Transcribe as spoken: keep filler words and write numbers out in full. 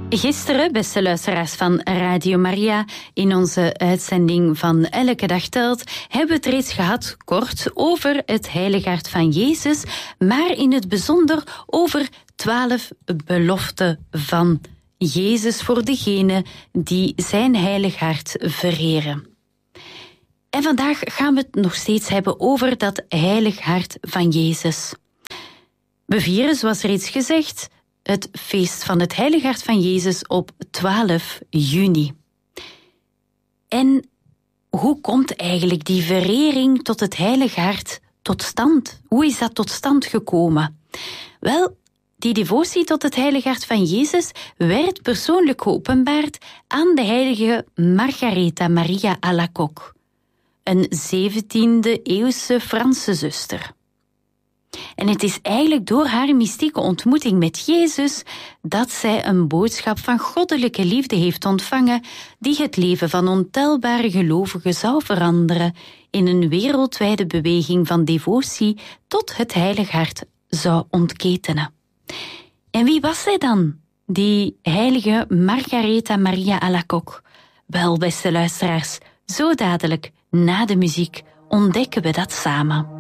Gisteren, beste luisteraars van Radio Maria, in onze uitzending van Elke Dag Telt, hebben we het reeds gehad, kort, over het heilige hart van Jezus, maar in het bijzonder over twaalf beloften van Jezus voor degenen die zijn heilig hart vereren. En vandaag gaan we het nog steeds hebben over dat heilig hart van Jezus. We vieren, zoals reeds gezegd, het feest van het heilig hart van Jezus op twaalf juni. En hoe komt eigenlijk die verering tot het heilig hart tot stand? Hoe is dat tot stand gekomen? Wel, die devotie tot het heilig hart van Jezus werd persoonlijk geopenbaard aan de heilige Margaretha Maria Alacoque, een zeventiende-eeuwse Franse zuster. En het is eigenlijk door haar mystieke ontmoeting met Jezus dat zij een boodschap van goddelijke liefde heeft ontvangen die het leven van ontelbare gelovigen zou veranderen in een wereldwijde beweging van devotie tot het heilig hart zou ontketenen. En wie was zij dan, die heilige Margaretha Maria Alacoque? Wel, beste luisteraars, zo dadelijk, na de muziek, ontdekken we dat samen.